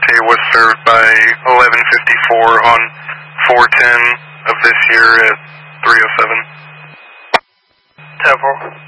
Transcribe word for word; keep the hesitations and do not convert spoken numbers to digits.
update was served by eleven fifty-four on four ten of this year at three oh seven. ten four.